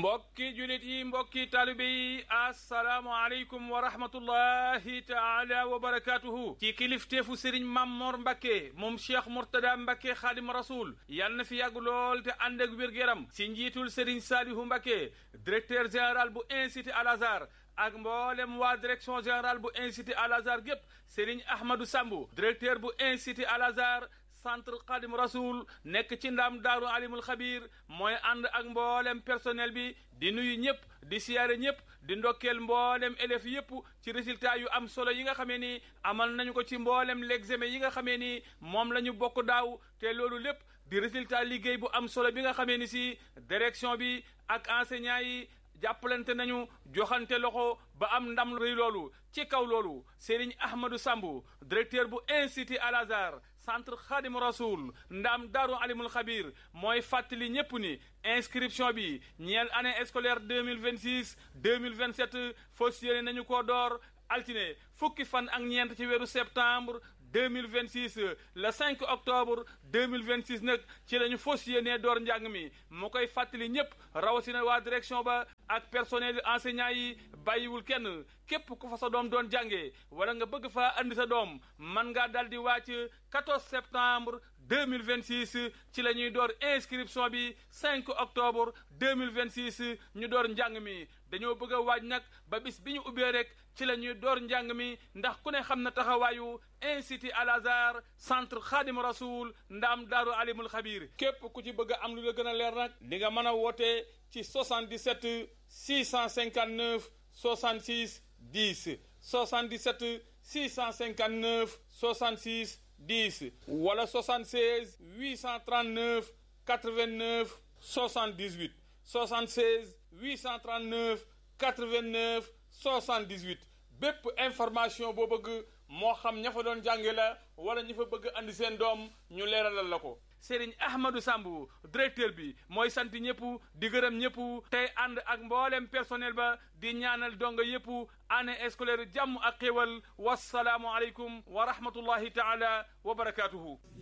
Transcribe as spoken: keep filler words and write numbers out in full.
mbokki julit yi mbokki taalibe yi assalaamu aleykum wa rahmatullahi taala wa barakatuhu ci kilifteefu sëriñ Mamor Mbacke moom Cheikh Mourtada Mbacke Xaadim Rasul yal na fi yàgg lool te ànd ak wér-gu-yaram si njiitul sëriñ Salihu Mbacke directeur général bu institut Al Azhar ak mboolem waa direction générale bu institut Al Azhar gépp sëriñ Ahmadou Sambu directeur bu institut Al Azhar centre Xaadim Rasul nekk ci ndam daaru alimul xabir mooy ànd ak mboolem personnel bi di nuyu ñëpp di siyaare ñëpp di ndokkeel mboolem élèves yëpp ci résultat yu am solo yi nga xamee ni amal nañu ko ci mboolem l'examen yi nga xamee ni moom la ñu bokk daaw te loolu lépp di résultat liggéey bu am solo bi nga xamee ni si direction bi ak enseignants yi jàppalante nañu joxante loxo ba am ndam rëy loolu ci kaw loolu Serigne Ahmadou Sambu directeur bu institut Al Azhar centre Khadim Rasoul ndam daaru alimul xabir mooy fàttali ñépp ni inscription bi ñeel année scolaire deux mille vingt six deux mille vingt sept fas yéene nañu ko door altine fukki fan ak ñeent ci weeru septembre deux mille vingt six le cinq octobre deux mille vingt six nag ci la ñu fas yéene door njàng mi moo koy fàttali ñëpp rawatina waa direction ba ak personnel enseignant yi bàyyiwul kenn képp ku fa sa doom doon jàngee wala nga bëgg faa andi sa doom man ngaa dal di wàcc quatorze septembre deux mille vingt six ci la ñuy door inscription bi cinq octobre deux mille vingt six ñu door njàng mi dañoo bëgg a waaj nag ba bis bi ñu ubbee rek ci la ñuy door njàng mi ndax ku ne xam na taxawaayu institut Al Azhar centre Khadim Rasoul ndam daaru alimul xabir képp ku ci bëgg a am lu la gën a leer nag di nga mën a woote ci soixante-dix-sept six cent cinquante-neuf soixante-six dix soixante-dix-sept six cent cinquante-neuf soixante-six dix wala soixante-seize huit cent trente-neuf quatre-vingt-neuf soixante-dix-huit soixante-seize huit cent trente-neuf quatre-vingt-neuf soixante-dix-huit bépp information boo bëgg moo xam ña fa doon jànge la wala ñi fa bëgg andi seen doom ñu leeralal la ko Serigne Ahmadou Sambu directeur bi mooy sant ñëpp di gërëm ñëpp tey ànd ak mboolem personnel ba di ñaanal donga yëpp année scolaire jàmm ak xéwal wasalaamu aleykum wa rahmatullahi taala wa barakatuhu